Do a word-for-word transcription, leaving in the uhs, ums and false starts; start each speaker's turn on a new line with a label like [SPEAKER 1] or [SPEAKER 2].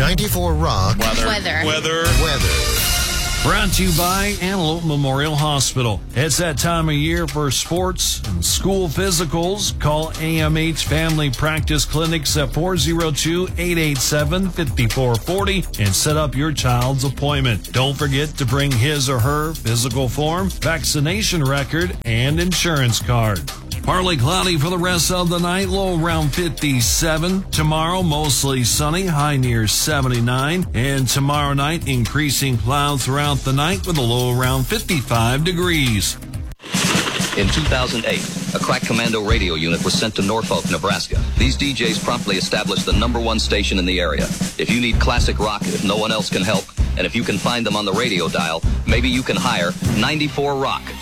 [SPEAKER 1] ninety-four Rock.
[SPEAKER 2] Weather.
[SPEAKER 3] Weather.
[SPEAKER 2] Weather.
[SPEAKER 1] Weather.
[SPEAKER 4] Brought to you by Antelope Memorial Hospital. It's that time of year for sports and school physicals. Call A M H Family Practice Clinics at four oh two, eight eight seven, five four four oh and set up your child's appointment. Don't forget to bring his or her physical form, vaccination record, and insurance card. Partly cloudy for the rest of the night, low around fifty-seven. Tomorrow, mostly sunny, high near seventy-nine. And tomorrow night, increasing clouds throughout the night with a low around fifty-five degrees.
[SPEAKER 5] In two thousand eight, a crack commando radio unit was sent to Norfolk, Nebraska. These D Js promptly established the number one station in the area. If you need classic rock, if no one else can help, and if you can find them on the radio dial, maybe you can hire ninety-four Rock.